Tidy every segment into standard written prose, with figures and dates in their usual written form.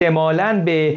احتمالاً به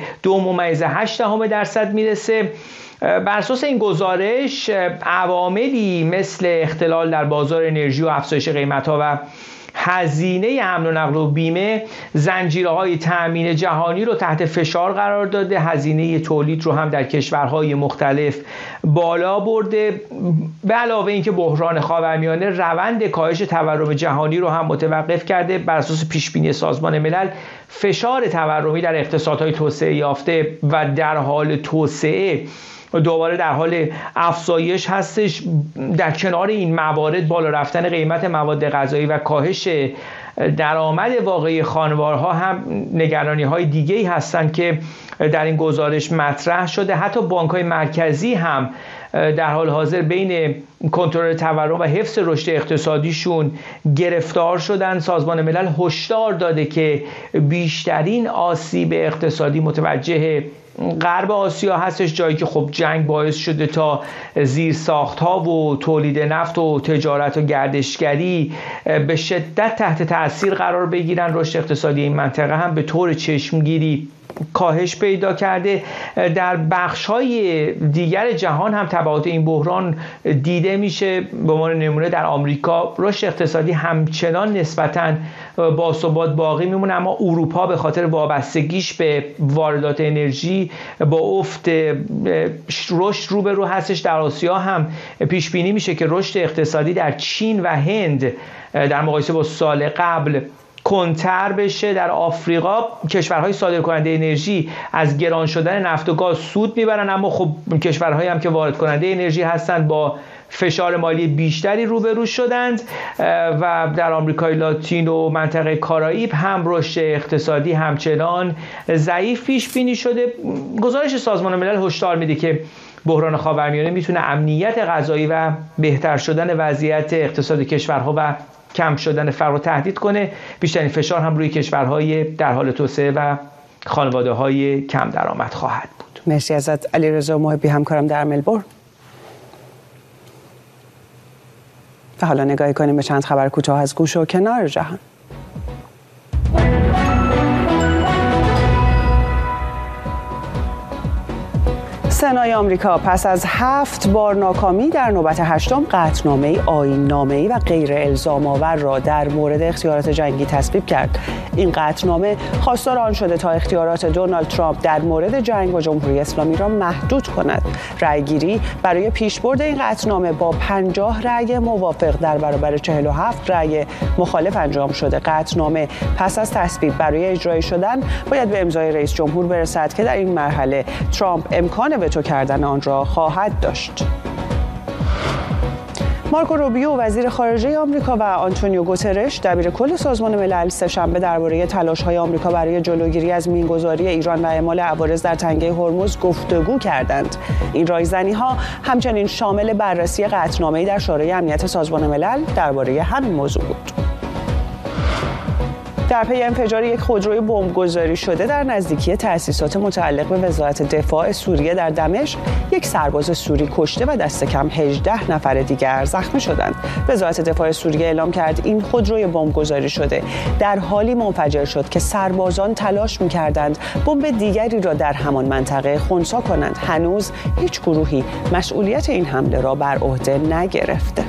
2.8% میرسه. بر اساس این گزارش عواملی مثل اختلال در بازار انرژی و افزایش قیمت‌ها و هزینه حمل و نقل و بیمه زنجیره‌های تأمین جهانی رو تحت فشار قرار داده، هزینه تولید رو هم در کشورهای مختلف بالا برده. به علاوه اینکه بحران خاورمیانه روند کاهش تورم جهانی رو هم متوقف کرده. بر اساس پیشبینی سازمان ملل فشار تورمی در اقتصادهای توسعه یافته و در حال توسعه دوباره در حال افزایش هستش. در کنار این موارد بالا رفتن قیمت مواد غذایی و کاهش درآمد واقعی خانوارها هم نگرانی‌های دیگه‌ای هستند که در این گزارش مطرح شده. حتی بانک‌های مرکزی هم در حال حاضر بین کنترل تورم و حفظ رشد اقتصادیشون گرفتار شدن. سازمان ملل هشدار داده که بیشترین آسیب اقتصادی متوجه غرب آسیا هستش، جایی که خب جنگ باعث شده تا زیرساخت‌ها و تولید نفت و تجارت و گردشگری به شدت تحت تأثیر قرار بگیرن. رشد اقتصادی این منطقه هم به طور چشمگیری کاهش پیدا کرده. در بخش‌های دیگر جهان هم تبعات این بحران دیده میشه. به عنوان نمونه در آمریکا رشد اقتصادی همچنان نسبتاً باثبات باقی میمونه، اما اروپا به خاطر وابستگیش به واردات انرژی با افت رشد روبرو هستش. در آسیا هم پیش بینی میشه که رشد اقتصادی در چین و هند در مقایسه با سال قبل کنتر بشه. در آفریقا کشورهای صادرکننده انرژی از گران شدن نفت و گاز سود میبرن، اما خب کشورهایی هم که وارد کننده انرژی هستند با فشار مالی بیشتری روبرو شدند. و در آمریکای لاتین و منطقه کارائیب هم رشد اقتصادی همچنان ضعیف پیش بینی شده. گزارش سازمان ملل هشدار میده که بحران خاورمیانه میتونه امنیت غذایی و بهتر شدن وضعیت اقتصاد کشورها و کم شدن فقر رو تهدید کنه. بیشترین فشار هم روی کشورهای در حال توسعه و خانواده‌های کم درآمد خواهد بود. مرسی ازت علیرضا محبی، همکارم در ملبورن. و حالا نگاهی کنیم به چند خبر کوتاه از گوش و کنار جهان. سنای آمریکا پس از 7 بار ناکامی در نوبت 8م قطعنامه آیین‌نامه‌ای و غیر الزام‌آور را در مورد اختیارات جنگی تصویب کرد. این قطعنامه خواستار آن شده تا اختیارات دونالد ترامپ در مورد جنگ با جمهوری اسلامی را محدود کند. رأیگیری برای پیشبرد این قطعنامه با 50 رأی موافق در برابر 47 رأی مخالف انجام شده. قطعنامه پس از تصویب برای اجرایی شدن باید به امضای رئیس جمهور برسد که در این مرحله ترامپ امکان وتو کردن آن را خواهد داشت. مارکو روبیو وزیر خارجه آمریکا و آنتونیو گوترش دبیر کل سازمان ملل سه‌شنبه درباره تلاش‌های آمریکا برای جلوگیری از مین‌گذاری ایران و اعمال عوارض در تنگه هرمز گفتگو کردند. این رایزنی‌ها همچنین شامل بررسی قطعنامه‌ای در شورای امنیت سازمان ملل درباره همین موضوع بود. در پی انفجار یک خودروی بمبگذاری شده در نزدیکی تأسیسات متعلق به وزارت دفاع سوریه در دمشق، یک سرباز سوری کشته و دست کم 18 نفر دیگر زخمی شدند. وزارت دفاع سوریه اعلام کرد این خودروی بمبگذاری شده در حالی منفجر شد که سربازان تلاش می‌کردند بمب دیگری را در همان منطقه خنثی کنند. هنوز هیچ گروهی مسئولیت این حمله را بر عهده نگرفته.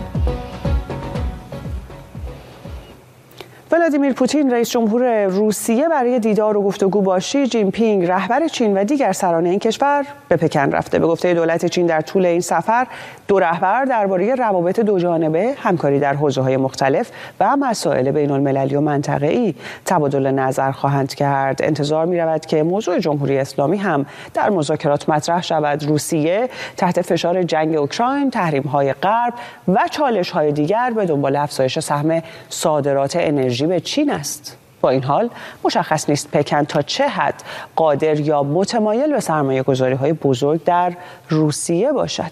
ولادیمیر پوتین رئیس جمهور روسیه برای دیدار و گفتگو با شی جین پینگ رهبر چین و دیگر سران این کشور به پکن رفته. به گفته دولت چین در طول این سفر دو رهبر درباره روابط دوجانبه، همکاری در حوزه‌های مختلف و مسائل بین‌المللی و منطقه‌ای تبادل نظر خواهند کرد. انتظار می‌رود که موضوع جمهوری اسلامی هم در مذاکرات مطرح شود. روسیه تحت فشار جنگ اوکراین، تحریم‌های غرب و چالش‌های دیگر به دنبال افزایش سهم صادرات انرژی به چین است. با این حال مشخص نیست پکن تا چه حد قادر یا متمایل به سرمایه‌گذاری‌های بزرگ در روسیه باشد.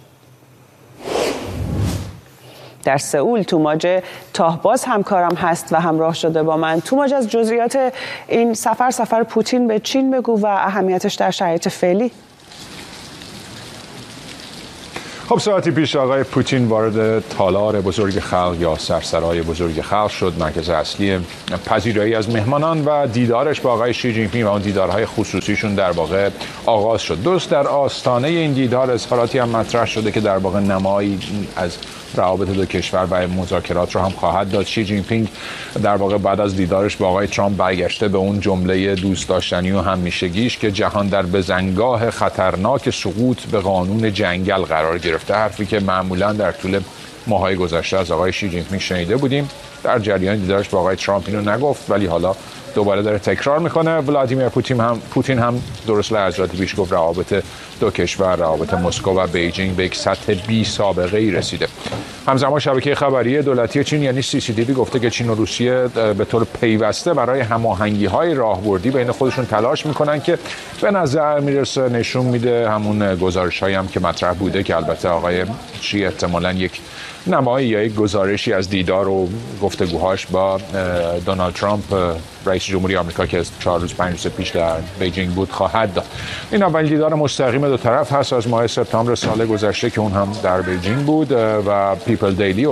در سئول توماج تاهباز همکارم هست و همراه شده با من. توماج، از جزئیات این سفر پوتین به چین بگو و اهمیتش در شرایط فعلی. خب ساعتی پیش آقای پوتین وارد تالار بزرگ خلق یا سرسرای بزرگ خلق شد، مرکز اصلی پذیرایی از مهمانان، و دیدارش با آقای شی جین پینگ و اون دیدارهای خصوصیشون در واقع آغاز شد. درست در آستانه این دیدار اظهاراتی هم مطرح شده که در واقع نمایی از روابط دو کشور و مذاکرات رو هم خواهد داد. شی جین پینگ در واقع بعد از دیدارش با آقای ترامپ برگشته به اون جمله دوست داشتنی و همیشگیش که جهان در بزنگاه خطرناک سقوط به قانون جنگل قرار گرفته، حرفی که معمولا در طول ماهای گذشته از آقای شی جین پینگ شنیده بودیم. در جریان دیدارش با آقای ترامپ اینو نگفت، ولی حالا دوباره داره تکرار میکنه. ولادیمیر پوتین هم درست لحظاتی پیش گفت روابط دو کشور، روابط مسکو و بیجینگ به یک سطح بی سابقه ای رسیده. همزمان شبکه خبری دولتی چین یعنی CCTV گفته که چین و روسیه به طور پیوسته برای هماهنگی‌های راهبردی بین خودشون تلاش میکنن که به نظر میرسه نشون میده همون گزارش‌هایی هم که مطرح بوده که البته آقای شی احتمالاً یک نمایی یا یک گزارشی از دیدار و گفتگوهاش با دونالد ترامپ رئیس جمهوری آمریکا که 4 روز 5 روز پیش در بیجینگ بود خواهد داد. این اولین دیدار مستقیم دو طرف هست از ماه سپتامبر سال گذشته که اون هم در بیجینگ بود و پیپل دیلی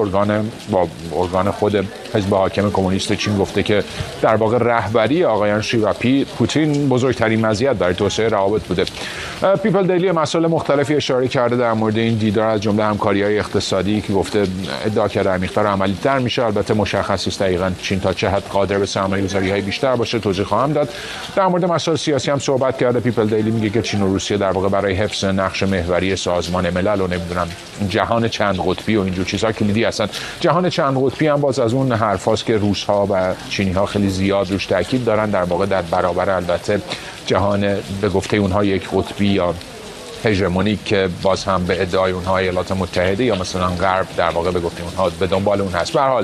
ارگان خود حزب حاکم کمونیست چین گفته که در واقع رهبری آقایان شی و پوتین بزرگترین مزیت برای توسعه روابط بوده. پیپل دیلی مسائل مختلفی اشاره کرده در مورد این دیدار، از جمله همکاری‌های اقتصادی که گفته ادعا کرده عمیق‌تر و عملی‌تر میشه. البته مشخص نیست دقیقاً چین تا چه حد قادر به سرمایه‌گذاری‌های بیشتر باشه، توضیح خواهم داد. در مورد مسائل سیاسی هم صحبت کرده. پیپل دیلی میگه که چین و روسیه در واقع برای حفظ نقش محوری سازمان ملل و نمیدونم جهان چند قطبی و اینجور چیزها کلیدی هستن. جهان چند قطبی هم باز از اون حرفاست که روس‌ها و چینی‌ها خیلی زیاد روش تاکید دارن، در واقع در برابر البته جهان به گفته اونها یک قطبی یا هژمونیک که باز هم به ادعای اونها ایالات متحده یا مثلا غرب در واقع به گفته اونها به دنبال اون هست. به هر حال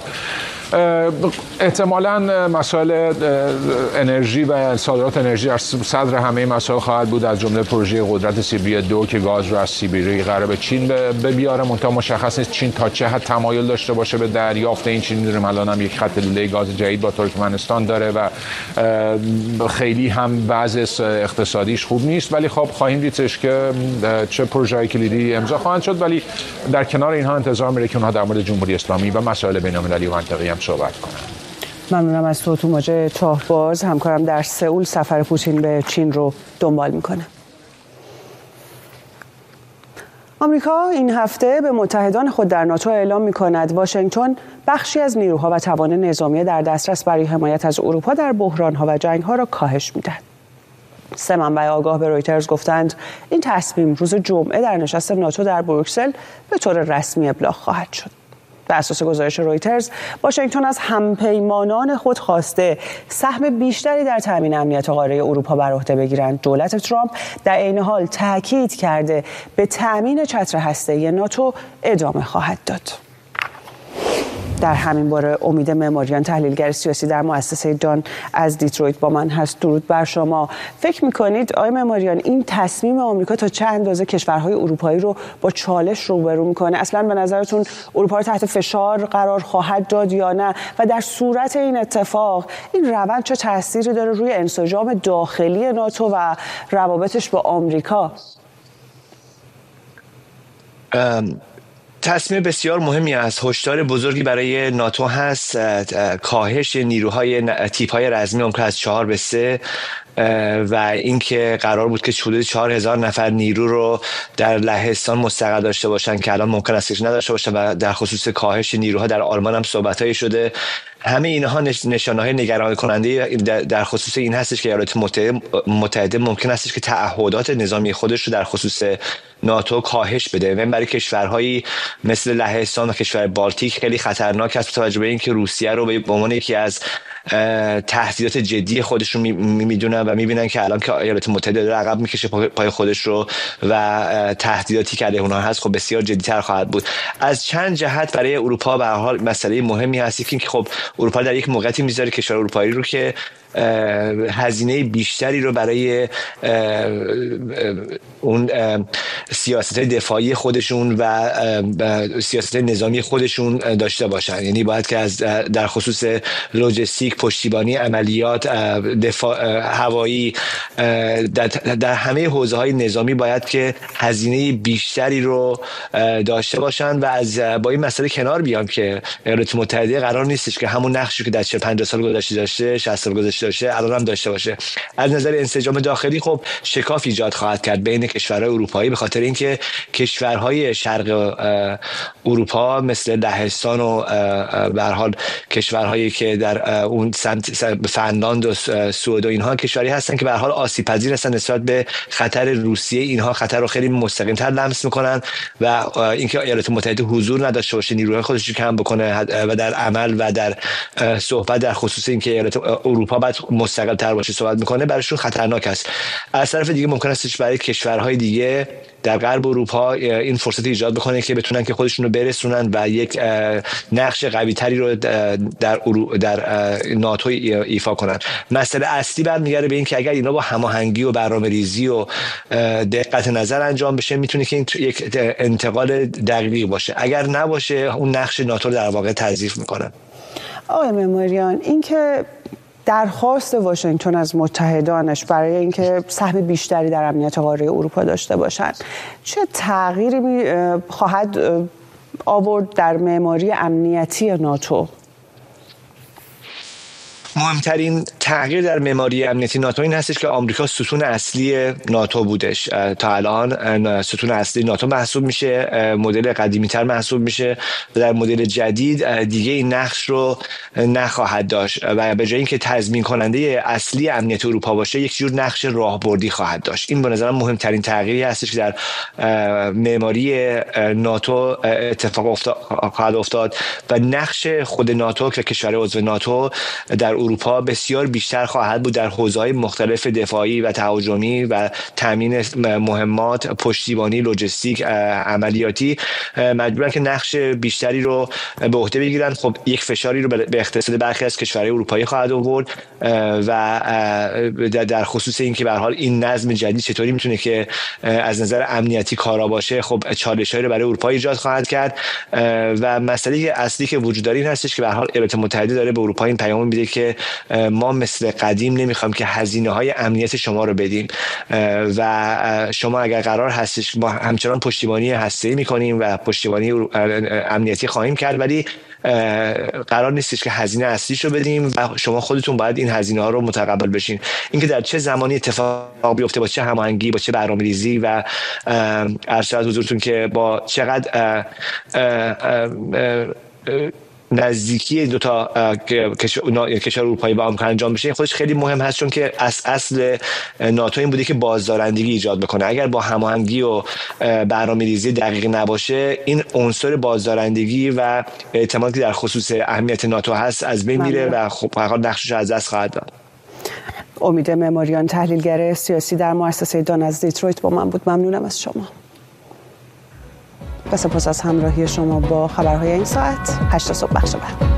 احتمالاً مسائل انرژی و صادرات انرژی در صدر همه مسائل خواهد بود، از جمله پروژه قدرت سیبری 2 که گاز رو از سیبری قراره به چین بیاره. منتها مشخص نیست چین تا چه حد تمایل داشته باشه به دریافت این. چین می‌دونیم الان هم یک خط لوله گاز جدید با ترکمنستان داره و خیلی هم وضع اقتصادیش خوب نیست، ولی خب خواهیم دیدش که چه پروژه‌ای کلیدی امضا خواهند شد. ولی در کنار اینها انتظار میره که اونها در مورد جمهوری اسلامی و مسائل بین‌المللی و منطقه‌ای صحبت کنم. ممنونم از تو موجه تاهباز، همکارم در سئول سفر پوتین به چین رو دنبال میکنه. آمریکا این هفته به متحدان خود در ناتو اعلام میکند واشنگتن بخشی از نیروها و توان نظامی در دسترس برای حمایت از اروپا در بحرانها و جنگها را کاهش میدهد. 3 منبع آگاه به رویترز گفتند این تصمیم روز جمعه در نشست ناتو در بروکسل به طور رسمی ابلاغ خواهد شد. بر اساس گزارش رویترز، واشنگتن از همپیمانان خود خواسته سهم بیشتری در تامین امنیت قاره اروپا بر عهده بگیرند. دولت ترامپ در عین حال تاکید کرده به تامین چتر هسته‌ای ناتو ادامه خواهد داد. در همین باره امید معماریان، تحلیلگر سیاسی در مؤسسه دان از دیترویت با من هست. درود بر شما. فکر می‌کنید آقای معماریان این تصمیم آمریکا تا چه اندازه کشورهای اروپایی رو با چالش روبرو می‌کنه؟ اصلاً به نظرتون اروپا رو تحت فشار قرار خواهد داد یا نه؟ و در صورت این اتفاق این روند چه تأثیری داره روی انسجام داخلی ناتو و روابطش با آمریکا؟ تصمیم بسیار مهمی است. هشدار بزرگی برای ناتو هست. کاهش نیروهای تیپ‌های رزمی ممکن از 4 به 3 و اینکه قرار بود که حدود 4000 نفر نیرو رو در لهستان مستقر داشته باشن که الان ممکن است که نداشته باشن و در خصوص کاهش نیروها در آلمان هم صحبت‌هایی شده. همه اینها نشانه‌های نگران کننده در خصوص این هستش که ایالات متحده ممکن است که تعهدات نظامی خودش رو در خصوص ناتو کاهش بده. و برای کشورهایی مثل لهستان و کشور بالتیک خیلی خطرناک است، توجه به اینکه روسیه رو به عنوان یکی از تهدیدات جدی خودشون میدونن و میبینن که الان که ایالات متحده داره عقب میکشه پای خودش رو و تهدیداتی که علیه اونها هست خب بسیار جدی‌تر خواهد بود. از چند جهت برای اروپا به هر حال مسئله مهمی هست که خب اروپا در یک موقعیتی میذاره کشور اروپایی رو که هزینه بیشتری رو برای اون سیاست دفاعی خودشون و سیاست نظامی خودشون داشته باشن. یعنی باید که از در خصوص لوجستیک، پشتیبانی عملیات، دفاع هوایی، در همه حوزه‌های نظامی باید که هزینه بیشتری رو داشته باشن و از با این مسئله کنار بیان که ایالات متحده قرار نیستش که همون نقشی که در 40-50 سال گذشته داشته، 60 سال گذشته داشته، الان هم داشته باشه. از نظر انسجام داخلی خب شکاف ایجاد خواهد کرد بین کشورهای اروپایی، به خاطر اینکه کشورهای شرق اروپا مثل لهستان و به هر حال کشورهایی که در اون سمت فنلاند و سوئد و اینها کشوری هستن که به هر حال آسیب پذیر هستن نسبت به خطر روسیه. اینها خطر رو خیلی مستقیم‌تر لمس میکنن و اینکه ایالات متحده حضور نداشته باشه، نیروهای خودش رو کم بکنه و در عمل و در صحبت در خصوص اینکه ایالات اروپا باید مستقل تر باشه صحبت میکنه، براشون خطرناک است. از طرف دیگه ممکن است برای کشورهای دیگه در غرب اروپا این فرصت ایجاد بکنه که بتونن که خودشون رو برسونن و یک نقش قوی تری رو در ناتو ایفا کنن. مسئله اصلی برمیگرده به این که اگر اینا با هماهنگی و برنامه‌ریزی و دقت نظر انجام بشه میتونه که این یک انتقال دقیق باشه. اگر نباشه اون نقش ناتو رو در واقع تضعیف میکنن. آقای ممریان، این که درخواست واشنگتن از متحدانش برای اینکه سهم بیشتری در امنیت قاره اروپا داشته باشند چه تغییری خواهد آورد در معماری امنیتی ناتو؟ مهمترین تغییر در معماری امنیتی ناتو این هستش که آمریکا ستون اصلی ناتو بودش. تا الان ستون اصلی ناتو محسوب میشه، مدل قدیمی تر محسوب میشه و در مدل جدید دیگه این نقش رو نخواهد داشت و به جای اینکه تضمین کننده اصلی امنیت اروپا باشه یک جور نقش راهبردی خواهد داشت. این به نظرم مهمترین تغییری هستش که در معماری ناتو اتفاق خواهد افتاد و نقش خود ناتو که کشور عضو ناتو در اروپا بسیار بیشتر خواهد بود در حوزه‌های مختلف دفاعی و تهاجمی و تامین مهمات، پشتیبانی، لوجستیک، عملیاتی. مجبورن که نقش بیشتری رو به عهده بگیرن. خب یک فشاری رو به اقتصاد برخی از کشورهای اروپایی خواهد آورد و در خصوص این که به هر حال این نظم جدید چطوری میتونه که از نظر امنیتی کارا باشه، خب چالش‌هایی رو برای اروپا ایجاد خواهد کرد و مسئله اصلی که وجود داره این هستش که به هر حال ایالات متحده داره به اروپا این پیام میده که ما مثل قدیم نمیخوام که هزینه‌های امنیت شما رو بدیم و شما اگر قرار هستش ما همچنان پشتیبانی هسته‌ای میکنیم و پشتیبانی امنیتی خواهیم کرد، ولی قرار نیستش که هزینه اصلیش رو بدیم و شما خودتون باید این هزینه ها رو متقبل بشین. اینکه در چه زمانی اتفاق بیفته، با چه هماهنگی، با چه برنامه‌ریزی و عرض حضورتون که با چقدر نزدیکی دو تا کشور اروپایی با آمریکا انجام بشه، این خودش خیلی مهم هست، چون که اصل ناتو این بوده که بازدارندگی ایجاد بکنه. اگر با هماهنگی و برنامه‌ریزی دقیق نباشه، این عنصر بازدارندگی و اعتمادی که در خصوص اهمیت ناتو هست از بین میره و خب حقیقتا نقشش از دست خواهد داد. امید ممریان، تحلیلگر سیاسی در مؤسسه دان از دیترویت با من بود. ممنونم از شما. و سپاس از همراهی شما با خبرهای این ساعت. 8 صبح بخش بعد.